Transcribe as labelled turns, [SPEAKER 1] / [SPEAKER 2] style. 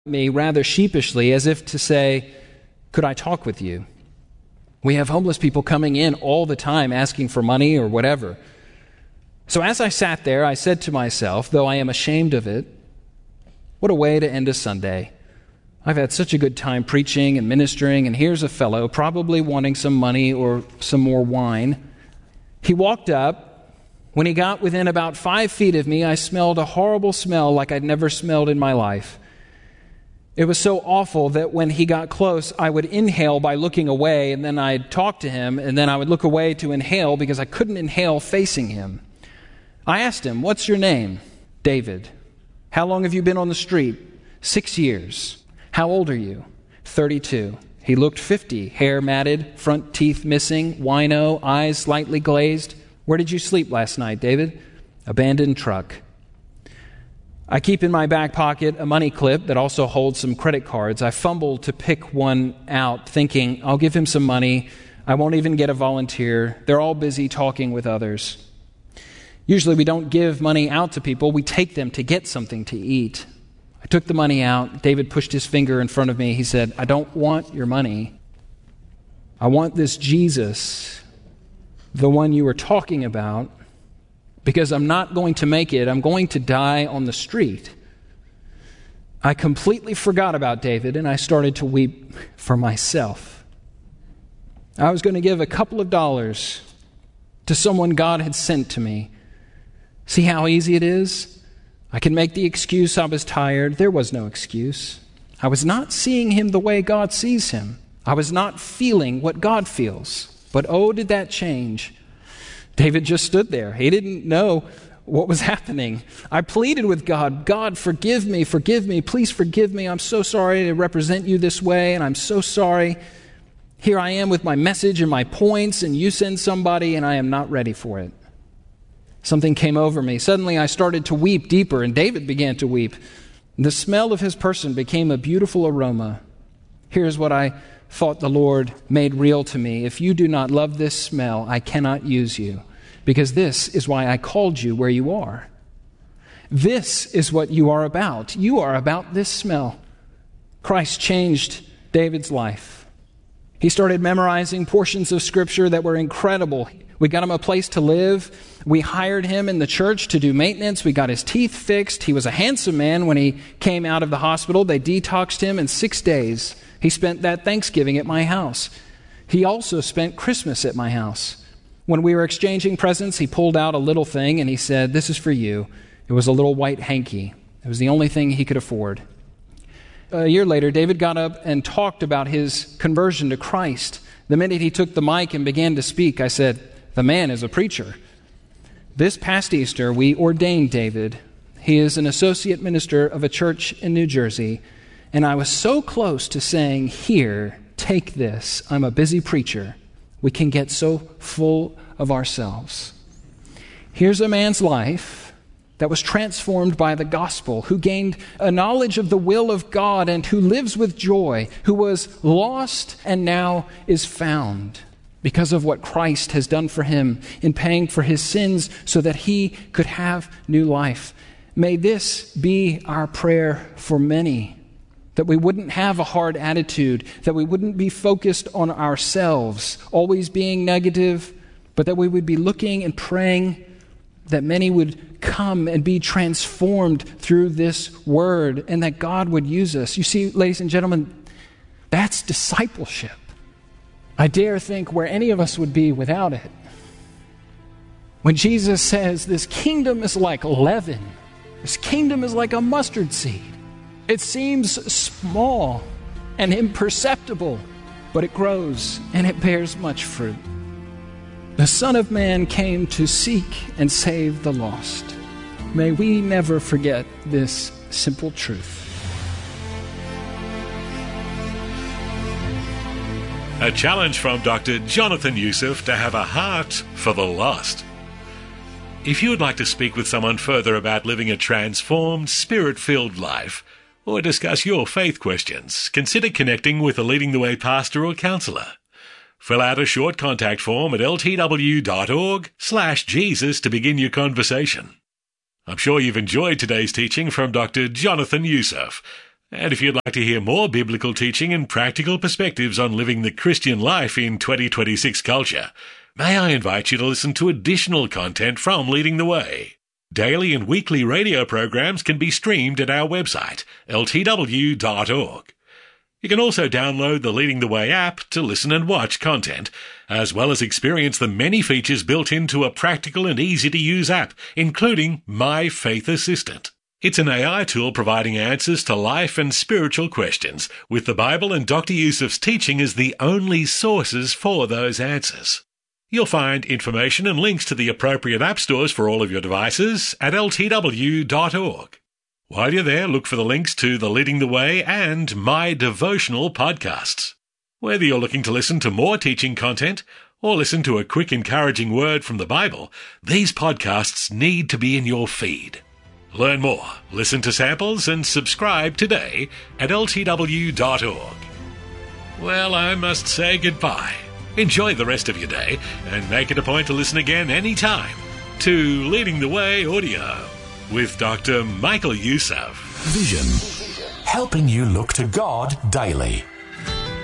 [SPEAKER 1] me rather sheepishly, as if to say, "Could I talk with you?" We have homeless people coming in all the time asking for money or whatever. So as I sat there, I said to myself, though I am ashamed of it, what a way to end a Sunday. I've had such a good time preaching and ministering, and here's a fellow probably wanting some money or some more wine. He walked up. When he got within about 5 feet of me, I smelled a horrible smell like I'd never smelled in my life. It was so awful that when he got close, I would inhale by looking away, and then I'd talk to him, and then I would look away to inhale because I couldn't inhale facing him. I asked him, "What's your name?" "David." "How long have you been on the street?" 6 years. "How old are you?" 32. He looked 50, hair matted, front teeth missing, wino, eyes slightly glazed. "Where did you sleep last night, David?" "Abandoned truck." I keep in my back pocket a money clip that also holds some credit cards. I fumbled to pick one out, thinking, I'll give him some money. I won't even get a volunteer. They're all busy talking with others. Usually we don't give money out to people. We take them to get something to eat. I took the money out. David pushed his finger in front of me. He said, "I don't want your money. I want this Jesus, the one you were talking about, because I'm not going to make it. I'm going to die on the street." I completely forgot about David, and I started to weep for myself. I was going to give a couple of dollars to someone God had sent to me. See how easy it is? I can make the excuse I was tired. There was no excuse. I was not seeing him the way God sees him. I was not feeling what God feels. But oh, did that change. David just stood there. He didn't know what was happening. I pleaded with God, "God, forgive me, please forgive me. I'm so sorry to represent you this way, and I'm so sorry. Here I am with my message and my points, and you send somebody, and I am not ready for it." Something came over me. Suddenly I started to weep deeper, and David began to weep. The smell of his person became a beautiful aroma. Here's what I thought the Lord made real to me. If you do not love this smell, I cannot use you, because this is why I called you where you are. This is what you are about. You are about this smell. Christ changed David's life. He started memorizing portions of Scripture that were incredible. We got him a place to live. We hired him in the church to do maintenance. We got his teeth fixed. He was a handsome man when he came out of the hospital. They detoxed him in 6 days. He spent that Thanksgiving at my house. He also spent Christmas at my house. When we were exchanging presents, he pulled out a little thing and he said, "This is for you." It was a little white hanky. It was the only thing he could afford. A year later, David got up and talked about his conversion to Christ. The minute he took the mic and began to speak, I said, "The man is a preacher." This past Easter, we ordained David. He is an associate minister of a church in New Jersey. And I was so close to saying, "Here, take this. I'm a busy preacher." We can get so full of ourselves. Here's a man's life that was transformed by the gospel, who gained a knowledge of the will of God and who lives with joy, who was lost and now is found because of what Christ has done for him in paying for his sins so that he could have new life. May this be our prayer for many. That we wouldn't have a hard attitude, that we wouldn't be focused on ourselves, always being negative, but that we would be looking and praying that many would come and be transformed through this word, and that God would use us. You see, ladies and gentlemen, that's discipleship. I dare think where any of us would be without it. When Jesus says, "This kingdom is like leaven, this kingdom is like a mustard seed. It seems small and imperceptible, but it grows and it bears much fruit." The Son of Man came to seek and save the lost. May we never forget this simple truth.
[SPEAKER 2] A challenge from Dr. Jonathan Youssef to have a heart for the lost. If you would like to speak with someone further about living a transformed, spirit-filled life, or discuss your faith questions, consider connecting with a Leading the Way pastor or counselor. Fill out a short contact form at ltw.org/Jesus to begin your conversation. I'm sure you've enjoyed today's teaching from Dr. Jonathan Youssef. And if you'd like to hear more biblical teaching and practical perspectives on living the Christian life in 2026 culture, may I invite you to listen to additional content from Leading the Way. Daily and weekly radio programs can be streamed at our website, ltw.org. You can also download the Leading the Way app to listen and watch content, as well as experience the many features built into a practical and easy-to-use app, including My Faith Assistant. It's an AI tool providing answers to life and spiritual questions, with the Bible and Dr. Yusuf's teaching as the only sources for those answers. You'll find information and links to the appropriate app stores for all of your devices at ltw.org. While you're there, look for the links to the Leading the Way and My Devotional podcasts. Whether you're looking to listen to more teaching content or listen to a quick encouraging word from the Bible, these podcasts need to be in your feed. Learn more, listen to samples, and subscribe today at ltw.org. Well, I must say goodbye. Enjoy the rest of your day, and make it a point to listen again anytime to Leading the Way Audio with Dr. Michael Yusuf.
[SPEAKER 3] Vision, helping you look to God daily.